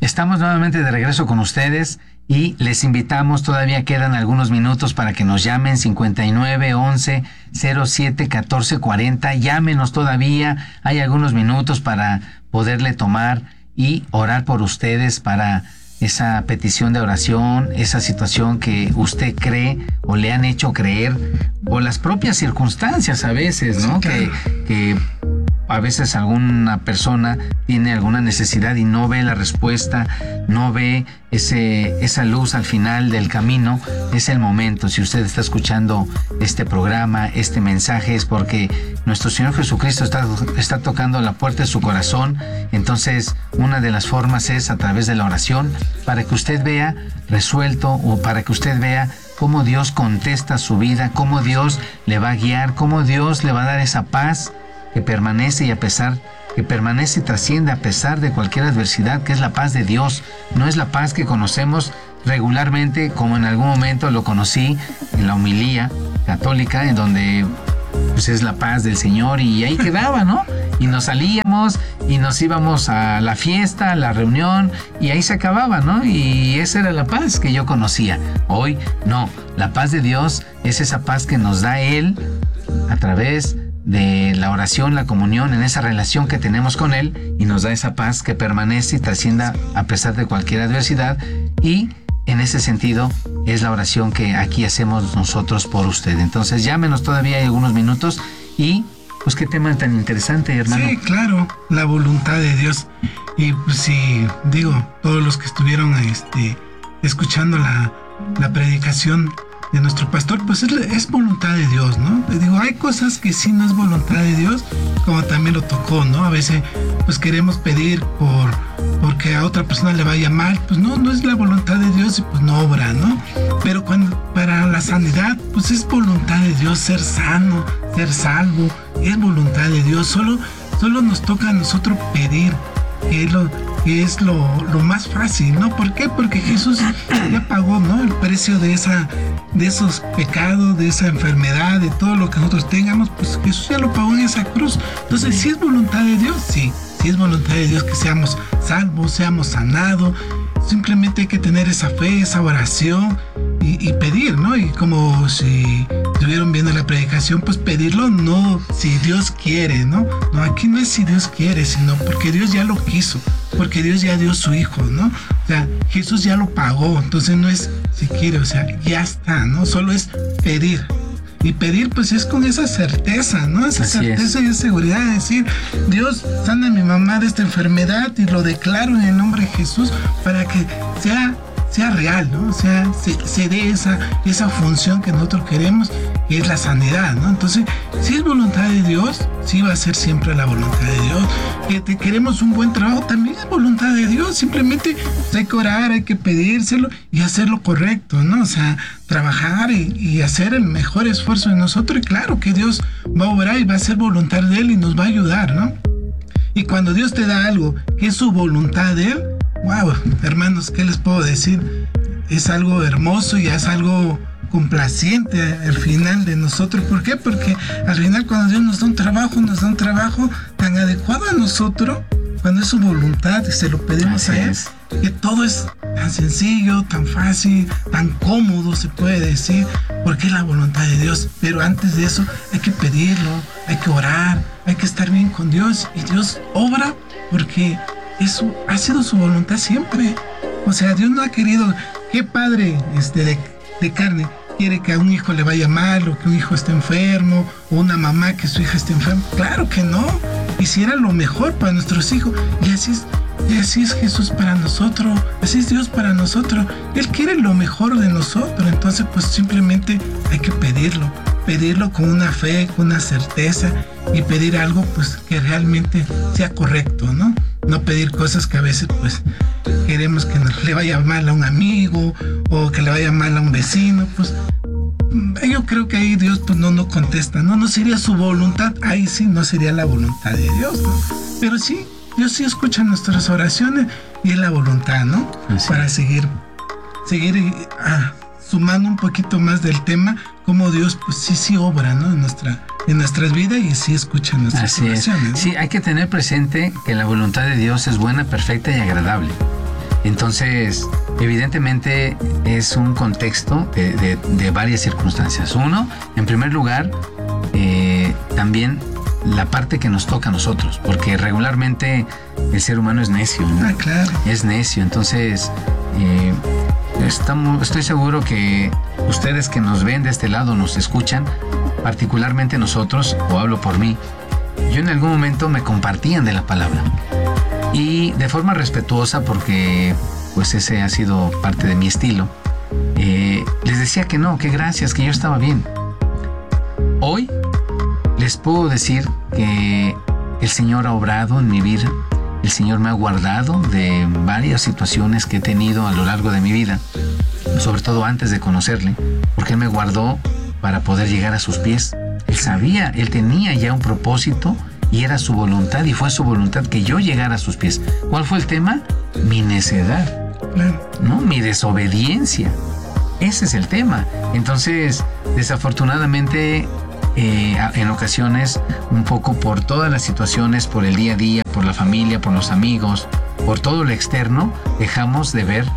Estamos nuevamente de regreso con ustedes y les invitamos, todavía quedan algunos minutos para que nos llamen 59 11 07 14 40. Llámenos todavía, hay algunos minutos para poderle tomar y orar por ustedes para esa petición de oración, esa situación que usted cree o le han hecho creer, o las propias circunstancias a veces, ¿no? Sí, claro. Que a veces alguna persona tiene alguna necesidad y no ve la respuesta, no ve esa luz al final del camino. Es el momento. Si usted está escuchando este programa, este mensaje, es porque nuestro Señor Jesucristo está tocando la puerta de su corazón. Entonces, una de las formas es a través de la oración, para que usted vea resuelto, o para que usted vea cómo Dios contesta su vida, cómo Dios le va a guiar, cómo Dios le va a dar esa paz que permanece y trasciende a pesar de cualquier adversidad, que es la paz de Dios. No es la paz que conocemos regularmente, como en algún momento lo conocí en la homilía católica, en donde pues es la paz del Señor y ahí quedaba, ¿no? Y nos salíamos y nos íbamos a la fiesta, a la reunión, y ahí se acababa, ¿no? Y esa era la paz que yo conocía. Hoy no, la paz de Dios es esa paz que nos da Él a través de la oración, la comunión, en esa relación que tenemos con Él, y nos da esa paz que permanece y trascienda a pesar de cualquier adversidad. Y en ese sentido es la oración que aquí hacemos nosotros por usted. Entonces llámenos, todavía hay algunos minutos. Y pues qué tema tan interesante, hermano. Sí, claro, la voluntad de Dios. Y pues sí, digo, todos los que estuvieron escuchando la predicación de nuestro pastor, pues es voluntad de Dios, ¿no? Le digo, hay cosas que sí no es voluntad de Dios, como también lo tocó, ¿no? A veces pues queremos pedir porque a otra persona le vaya mal, pues no es la voluntad de Dios y pues no obra, ¿no? Pero para la sanidad, pues es voluntad de Dios ser sano, ser salvo, es voluntad de Dios. Solo nos toca a nosotros pedir, que es lo más fácil, ¿no? ¿Por qué? Porque Jesús ya pagó, ¿no? El precio de esos pecados, de esa enfermedad, de todo lo que nosotros tengamos, pues Jesús ya lo pagó en esa cruz. Entonces, ¿sí es voluntad de Dios? Sí es voluntad de Dios que seamos salvos, seamos sanados. Simplemente hay que tener esa fe, esa oración y pedir, ¿no? Y como si estuvieron viendo la predicación, pues pedirlo, no si Dios quiere, ¿no? No, aquí no es si Dios quiere, sino porque Dios ya lo quiso, porque Dios ya dio su Hijo, ¿no? O sea, Jesús ya lo pagó, entonces no es si quiere, o sea, ya está, ¿no? Solo es pedir. Y pedir, pues es con esa certeza, ¿no? Esa certeza y esa seguridad de decir, Dios, sana a mi mamá de esta enfermedad y lo declaro en el nombre de Jesús para que sea real, ¿no? O sea, se dé esa función que nosotros queremos, que es la sanidad, ¿no? Entonces, si es voluntad de Dios, sí va a ser siempre la voluntad de Dios. Que queremos un buen trabajo, también es voluntad de Dios. Simplemente hay que orar, hay que pedírselo y hacer lo correcto, ¿no? O sea, trabajar y hacer el mejor esfuerzo de nosotros. Y claro que Dios va a obrar y va a ser voluntad de Él y nos va a ayudar, ¿no? Y cuando Dios te da algo que es su voluntad de Él, wow, hermanos, ¿qué les puedo decir? Es algo hermoso y es algo complaciente al final de nosotros. ¿Por qué? Porque al final cuando Dios nos da un trabajo tan adecuado a nosotros, cuando es su voluntad y se lo pedimos a Él, que todo es tan sencillo, tan fácil, tan cómodo, se puede decir, porque es la voluntad de Dios. Pero antes de eso hay que pedirlo, hay que orar, hay que estar bien con Dios, y Dios obra porque eso ha sido su voluntad siempre. O sea, Dios no ha querido, ¿qué padre de carne quiere que a un hijo le vaya mal, o que un hijo esté enfermo, o una mamá que su hija esté enferma? Claro que no. Quisiera lo mejor para nuestros hijos, y así es Jesús para nosotros, así es Dios para nosotros. Él quiere lo mejor de nosotros. Entonces pues simplemente hay que pedirlo con una fe, con una certeza, y pedir algo pues que realmente sea correcto, ¿no? No pedir cosas que a veces pues queremos que le vaya mal a un amigo, o que le vaya mal a un vecino. Pues yo creo que ahí Dios pues no contesta, no sería su voluntad, ahí sí no sería la voluntad de Dios, ¿no? Pero sí, Dios sí escucha nuestras oraciones y es la voluntad, ¿no? Sí. Para seguir sumando un poquito más del tema, como Dios pues sí obra, ¿no? En nuestras vidas, y sí escucha nuestras oraciones, ¿no? Sí, hay que tener presente que la voluntad de Dios es buena, perfecta y agradable. Entonces, evidentemente es un contexto de varias circunstancias. Uno, en primer lugar, también la parte que nos toca a nosotros, porque regularmente el ser humano es necio, ¿no? Claro. Es necio, entonces estoy seguro que ustedes que nos ven de este lado, nos escuchan, particularmente nosotros, o hablo por mí, yo en algún momento me compartían de la palabra y de forma respetuosa, porque pues ese ha sido parte de mi estilo, les decía que no, que gracias, que yo estaba bien. Hoy les puedo decir que el Señor ha obrado en mi vida, el Señor me ha guardado de varias situaciones que he tenido a lo largo de mi vida, sobre todo antes de conocerle, porque Él me guardó para poder llegar a sus pies. Él sabía, Él tenía ya un propósito y era su voluntad, y fue su voluntad que yo llegara a sus pies. ¿Cuál fue el tema? Mi necedad, ¿no? Mi desobediencia. Ese es el tema. Entonces, desafortunadamente, en ocasiones, un poco por todas las situaciones, por el día a día, por la familia, por los amigos, por todo lo externo, dejamos de ver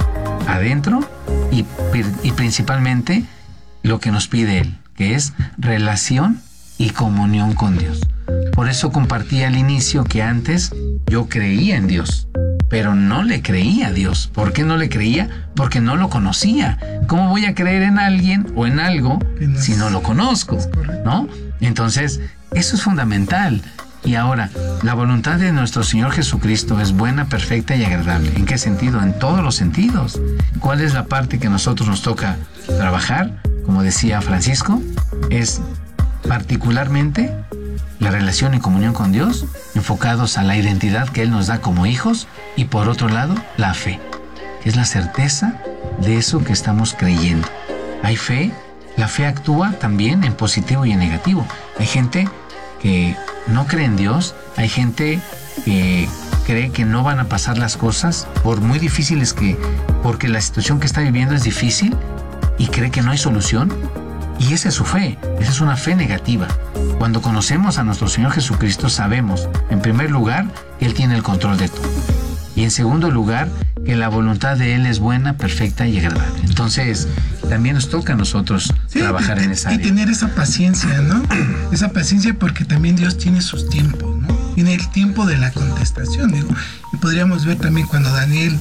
adentro y principalmente lo que nos pide Él, que es relación y comunión con Dios. Por eso compartí al inicio que antes yo creía en Dios, pero no le creía a Dios. ¿Por qué no le creía? Porque no lo conocía. ¿Cómo voy a creer en alguien o en algo si no lo conozco? ¿No? Entonces, eso es fundamental. Y ahora, la voluntad de nuestro Señor Jesucristo es buena, perfecta y agradable. ¿En qué sentido? En todos los sentidos. ¿Cuál es la parte que a nosotros nos toca trabajar? Como decía Francisco, es particularmente la relación y comunión con Dios, enfocados a la identidad que Él nos da como hijos, y por otro lado, la fe, que es la certeza de eso que estamos creyendo. Hay fe, la fe actúa también en positivo y en negativo. Hay gente que no cree en Dios, hay gente que cree que no van a pasar las cosas, por muy difíciles porque la situación que está viviendo es difícil, y cree que no hay solución. Y esa es su fe, esa es una fe negativa. Cuando conocemos a nuestro Señor Jesucristo, sabemos, en primer lugar, que Él tiene el control de todo. Y en segundo lugar, que la voluntad de Él es buena, perfecta y agradable. Entonces, también nos toca a nosotros trabajar en esa área. Y tener esa paciencia, ¿no? Esa paciencia, porque también Dios tiene sus tiempos, ¿no? Tiene el tiempo de la contestación, digo. Y podríamos ver también cuando Daniel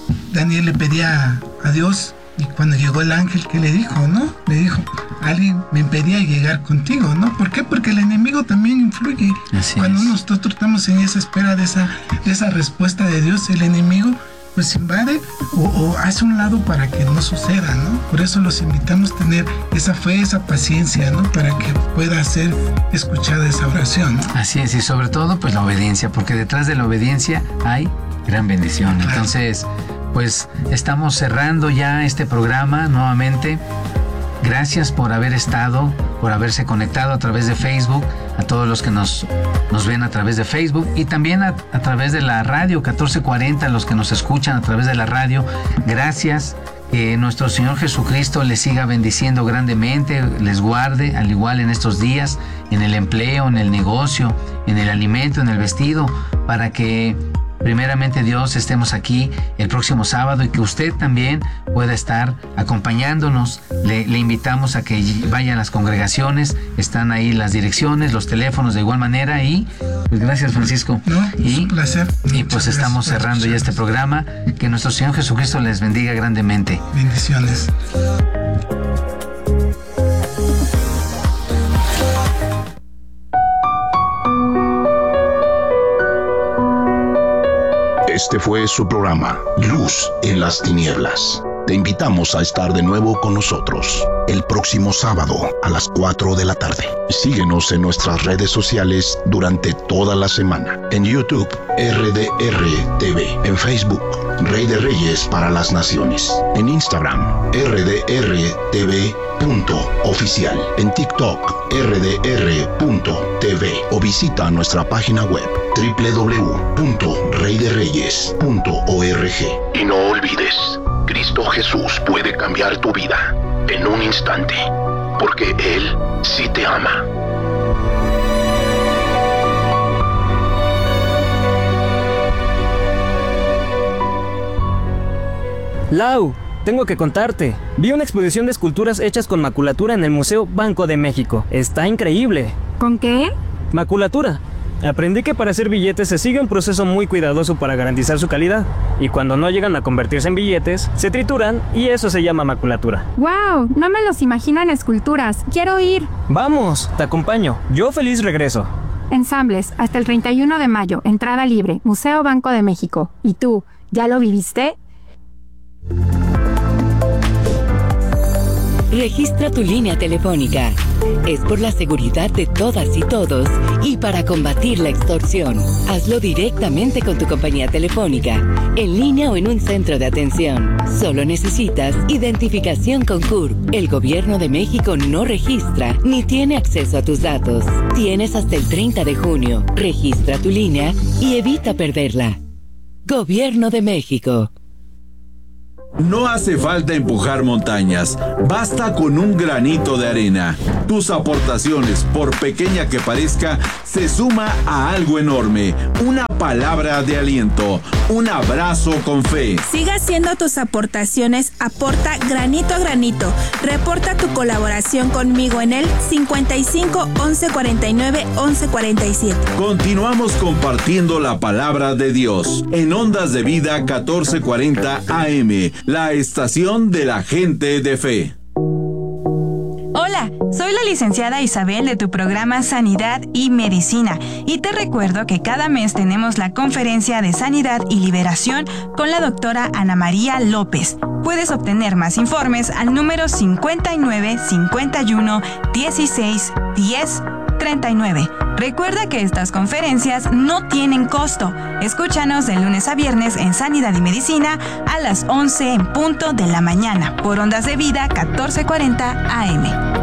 le pedía a Dios, y cuando llegó el ángel, ¿qué le dijo, no? Le dijo, alguien me impedía llegar contigo, ¿no? ¿Por qué? Porque el enemigo también influye. Cuando nosotros estamos en esa espera de esa respuesta de Dios, el enemigo pues invade o hace un lado para que no suceda, ¿no? Por eso los invitamos a tener esa fe, esa paciencia, ¿no? Para que pueda ser escuchada esa oración, ¿no? Así es, y sobre todo pues la obediencia, porque detrás de la obediencia hay gran bendición. Claro. Entonces, pues estamos cerrando ya este programa nuevamente. Gracias por haber estado, por haberse conectado a través de Facebook, a todos los que nos ven a través de Facebook, y también a través de la radio 1440, los que nos escuchan a través de la radio. Gracias. Que nuestro Señor Jesucristo les siga bendiciendo grandemente, les guarde, al igual en estos días, en el empleo, en el negocio, en el alimento, en el vestido, para que primeramente Dios estemos aquí el próximo sábado y que usted también pueda estar acompañándonos. Le invitamos a que vaya a las congregaciones, están ahí las direcciones, los teléfonos de igual manera, y pues gracias, Francisco. Es un placer. Y pues estamos cerrando ya este programa. Que nuestro Señor Jesucristo les bendiga grandemente. Bendiciones. Este fue su programa, Luz en las Tinieblas. Te invitamos a estar de nuevo con nosotros el próximo sábado a las 4 de la tarde. Síguenos en nuestras redes sociales durante toda la semana. En YouTube, RDR TV. En Facebook, Rey de Reyes para las Naciones. En Instagram, RDRTV.oficial. En TikTok, RDR.tv. O visita nuestra página web www.reydereyes.org. Y no olvides, Cristo Jesús puede cambiar tu vida en un instante, porque Él sí te ama. Lau, tengo que contarte. Vi una exposición de esculturas hechas con maculatura en el Museo Banco de México. Está increíble. ¿Con qué? Maculatura. Aprendí que para hacer billetes se sigue un proceso muy cuidadoso para garantizar su calidad. Y cuando no llegan a convertirse en billetes, se trituran y eso se llama maculatura. ¡Wow! No me los imagino en esculturas. ¡Quiero ir! Vamos, te acompaño. Yo feliz regreso. Ensambles, hasta el 31 de mayo, entrada libre, Museo Banco de México. ¿Y tú, ya lo viviste? Registra tu línea telefónica. Es por la seguridad de todas y todos y para combatir la extorsión. Hazlo directamente con tu compañía telefónica, en línea o en un centro de atención. Solo necesitas identificación con CURP. El Gobierno de México no registra ni tiene acceso a tus datos. Tienes hasta el 30 de junio. Registra tu línea y evita perderla. Gobierno de México. No hace falta empujar montañas, basta con un granito de arena. Tus aportaciones, por pequeña que parezca, se suma a algo enorme. Una palabra de aliento, un abrazo con fe. Siga haciendo tus aportaciones, aporta granito a granito. Reporta tu colaboración conmigo en el 55 11 49 11 47. Continuamos compartiendo la palabra de Dios en Ondas de Vida 1440 AM. La estación de la gente de fe. Hola, soy la licenciada Isabel de tu programa Sanidad y Medicina y te recuerdo que cada mes tenemos la conferencia de Sanidad y Liberación con la doctora Ana María López. Puedes obtener más informes al número 59 51 16 10 39. Recuerda que estas conferencias no tienen costo. Escúchanos de lunes a viernes en Sanidad y Medicina a las 11 en punto de la mañana por Ondas de Vida 1440 AM.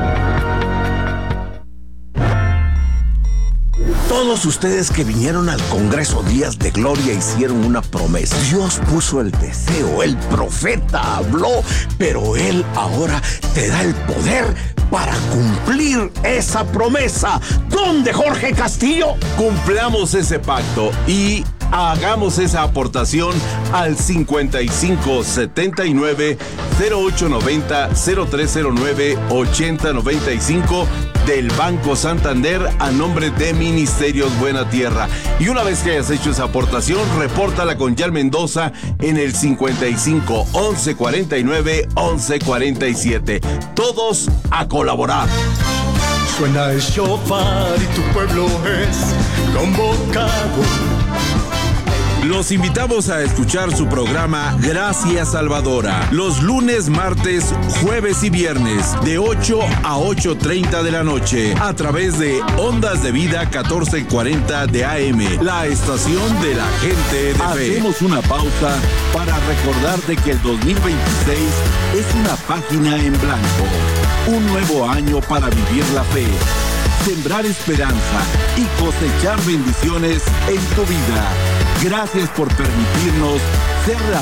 Todos ustedes que vinieron al Congreso Días de Gloria hicieron una promesa. Dios puso el deseo, el profeta habló, pero Él ahora te da el poder para cumplir esa promesa. ¿Dónde, Jorge Castillo? Cumplamos ese pacto y hagamos esa aportación al 55 79 0890 0309 8095 del Banco Santander a nombre de Ministerios Buena Tierra. Y una vez que hayas hecho esa aportación, repórtala con Yal Mendoza en el 55 11 49 11 47. Todos a colaborar. Suena el shofar y tu pueblo es convocado. Los invitamos a escuchar su programa Gracia Salvadora los lunes, martes, jueves y viernes de 8 a 8:30 de la noche a través de Ondas de Vida 1440 de AM, la estación de la gente de fe. Hacemos una pausa para recordarte que el 2026 es una página en blanco, un nuevo año para vivir la fe, sembrar esperanza y cosechar bendiciones en tu vida. Gracias por permitirnos ser la